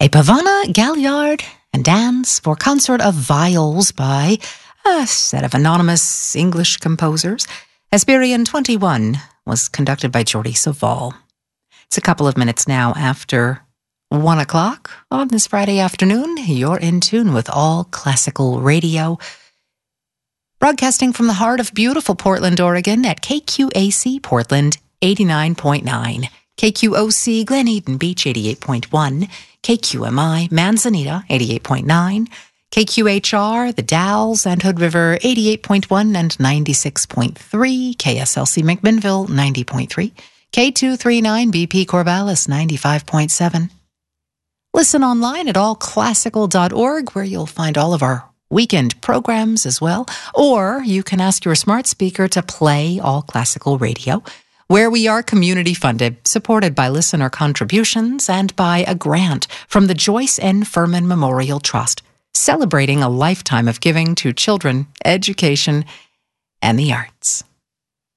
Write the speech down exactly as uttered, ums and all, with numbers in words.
A Pavana, Galliard, and Dance for Consort of Viols by a set of anonymous English composers. Hesperian twenty-one was conducted by Jordi Savall. It's a couple of minutes now after one o'clock on this Friday afternoon. You're in tune with All Classical Radio, broadcasting from the heart of beautiful Portland, Oregon at K Q A C Portland eighty-nine point nine, K Q O C Glen Eden Beach eighty-eight point one, K Q M I Manzanita eighty-eight point nine, K Q H R The Dalles and Hood River eighty-eight point one and ninety-six point three, K S L C McMinnville ninety point three, K two thirty-nine B P Corvallis ninety-five point seven. Listen online at all classical dot org, where you'll find all of our weekend programs as well. Or you can ask your smart speaker to play All Classical Radio, where we are community funded, supported by listener contributions and by a grant from the Joyce N. Furman Memorial Trust, celebrating a lifetime of giving to children, education, and the arts.